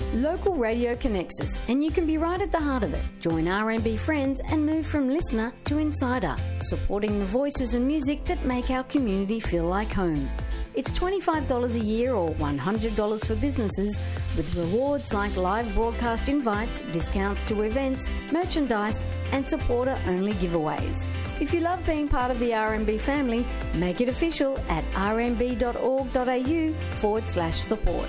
Local radio connects us, and you can be right at the heart of it. Join RMB Friends and move from listener to insider, supporting the voices and music that make our community feel like home. It's $25 a year or $100 for businesses, with rewards like live broadcast invites, discounts to events, merchandise, and supporter-only giveaways. If you love being part of the RMB family, make it official at rmb.org.au/support.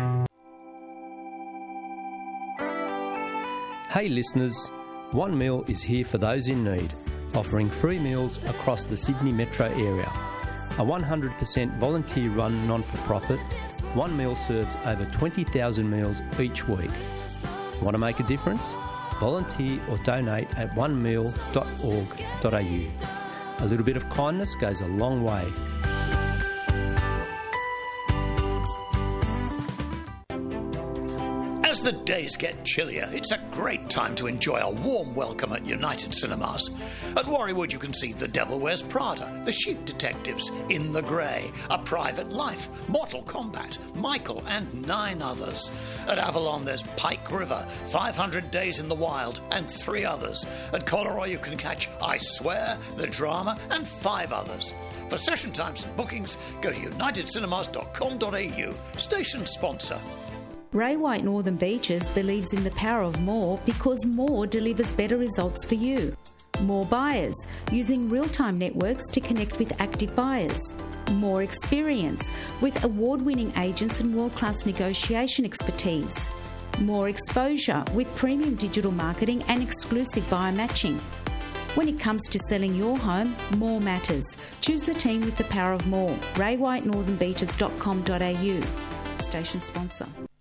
Hey listeners, One Meal is here for those in need, offering free meals across the Sydney metro area. A 100% volunteer-run non-for-profit, One Meal serves over 20,000 meals each week. Want to make a difference? Volunteer or donate at onemeal.org.au. A little bit of kindness goes a long way. As the days get chillier, it's a great time to enjoy a warm welcome at United Cinemas. At Warriewood you can see The Devil Wears Prada, The Sheep Detectives, In the Grey, A Private Life, Mortal Kombat, Michael and 9 others. At Avalon there's Pike River, 500 Days in the Wild and 3 others. At Collaroy you can catch I Swear, The Drama and 5 others. For session times and bookings, go to unitedcinemas.com.au. Station sponsor. Ray White Northern Beaches believes in the power of more because more delivers better results for you. More buyers, using real-time networks to connect with active buyers. More experience, with award-winning agents and world-class negotiation expertise. More exposure, with premium digital marketing and exclusive buyer matching. When it comes to selling your home, more matters. Choose the team with the power of more. RayWhiteNorthernBeaches.com.au. Station sponsor.